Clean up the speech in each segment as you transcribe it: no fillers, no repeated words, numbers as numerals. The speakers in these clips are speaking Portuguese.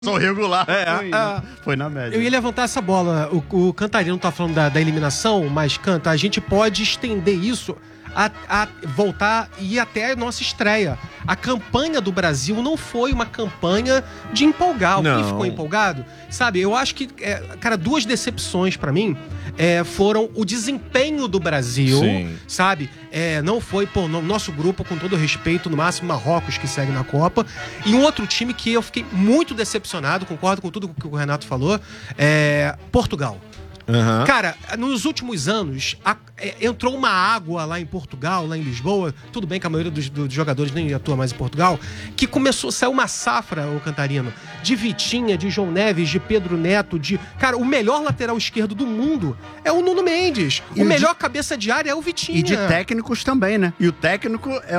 Sou regular. Foi na média. Eu ia levantar essa bola. O Cantarino tá falando da eliminação, mas, Canta, a gente pode estender isso a voltar e ir até a nossa estreia. A campanha do Brasil não foi uma campanha de empolgar. Alguém ficou empolgado? Sabe, eu acho que, cara, duas decepções pra mim foram o desempenho do Brasil, sabe? Não foi, no nosso grupo, com todo respeito, no máximo Marrocos, que segue na Copa. E um outro time que eu fiquei muito decepcionado, concordo com tudo que o Renato falou, Portugal. Uhum. Cara, nos últimos anos, entrou uma água lá em Portugal, lá em Lisboa. Tudo bem que a maioria dos jogadores nem atua mais em Portugal. Que saiu uma safra, o Cantarino, de Vitinha, de João Neves, de Pedro Neto, Cara, o melhor lateral esquerdo do mundo é o Nuno Mendes. O melhor cabeça de área é o Vitinha. E de técnicos também, né? E o técnico é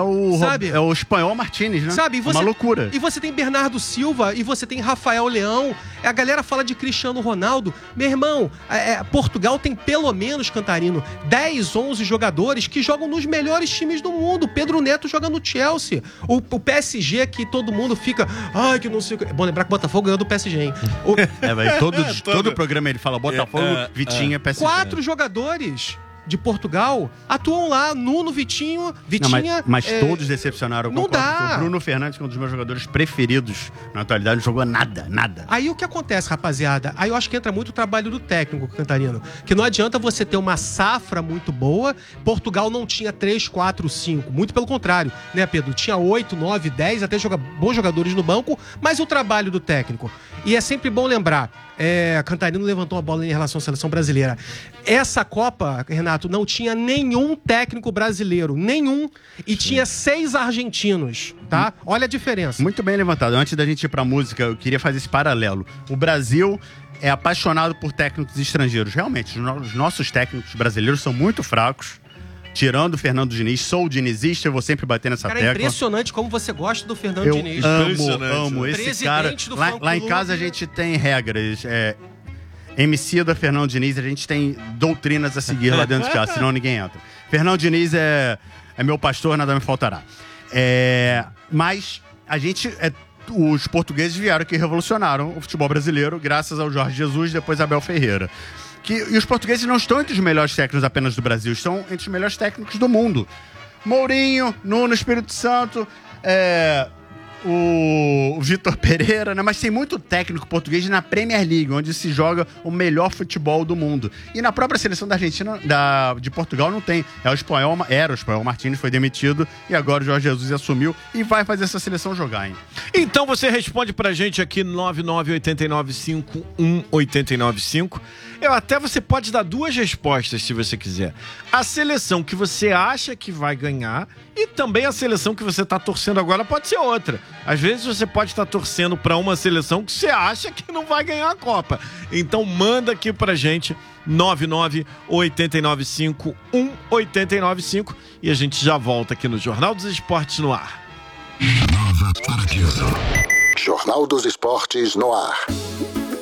o espanhol Martínez, né? Sabe? Uma loucura. E você tem Bernardo Silva, e você tem Rafael Leão. A galera fala de Cristiano Ronaldo. Meu irmão, Portugal tem pelo menos, Cantarino, 10, 11 jogadores que jogam nos melhores times do mundo. Pedro Neto joga no Chelsea. O PSG, que todo mundo fica... Ai, que não sei o que... Bom lembrar que o Botafogo ganhou do PSG, hein? Mas todo o programa ele fala Botafogo, Vitinha, PSG. 4 jogadores de Portugal atuam lá. Nuno, Vitinha... Não, mas todos decepcionaram. Não dá. O Bruno Fernandes, que é um dos meus jogadores preferidos na atualidade, não jogou nada. Aí o que acontece, rapaziada? Aí eu acho que entra muito o trabalho do técnico, Cantarino. Que não adianta você ter uma safra muito boa. Portugal não tinha 3, 4, 5. Muito pelo contrário, né, Pedro? Tinha 8, 9, 10, até bons jogadores no banco. Mas o trabalho do técnico. E é sempre bom lembrar... Cantarino levantou a bola em relação à seleção brasileira. Essa Copa, Renato, não tinha nenhum técnico brasileiro. Nenhum. E tinha 6 argentinos, tá? Olha a diferença. Muito bem levantado. Antes da gente ir pra música, eu queria fazer esse paralelo. O Brasil é apaixonado por técnicos estrangeiros. Realmente, os nossos técnicos brasileiros são muito fracos. Tirando o Fernando Diniz, sou dinizista, eu vou sempre bater nessa tecla. É impressionante como você gosta do Fernando Diniz. Amo esse cara. Lá em casa a gente tem regras. MC da Fernando Diniz, a gente tem doutrinas a seguir lá dentro de casa, senão ninguém entra. Fernando Diniz é meu pastor, nada me faltará. Mas a gente... os portugueses vieram que revolucionaram o futebol brasileiro, graças ao Jorge Jesus e depois Abel Ferreira. E os portugueses não estão entre os melhores técnicos apenas do Brasil, estão entre os melhores técnicos do mundo. Mourinho, Nuno Espírito Santo, o Vitor Pereira, né? Mas tem muito técnico português na Premier League, onde se joga o melhor futebol do mundo. E na própria seleção da Argentina, de Portugal, não tem. Era o espanhol Martínez, foi demitido, e agora o Jorge Jesus assumiu e vai fazer essa seleção jogar, hein? Então você responde pra gente aqui no 9989518995. Você pode dar 2 respostas, se você quiser. A seleção que você acha que vai ganhar e também a seleção que você tá torcendo agora pode ser outra. Às vezes você pode estar torcendo pra uma seleção que você acha que não vai ganhar a Copa. Então manda aqui pra gente 998951895 e a gente já volta aqui no Jornal dos Esportes no ar. Jornal dos Esportes no ar.